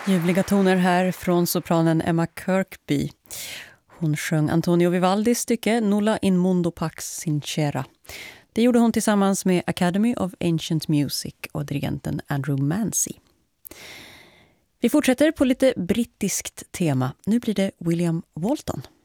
Ljuvliga toner här från sopranen Emma Kirkby. Hon sjöng Antonio Vivaldis stycke Nulla in mundo pax sincera. Det gjorde hon tillsammans med Academy of Ancient Music och dirigenten Andrew Mancy. Vi fortsätter på lite brittiskt tema. Nu blir det William Walton.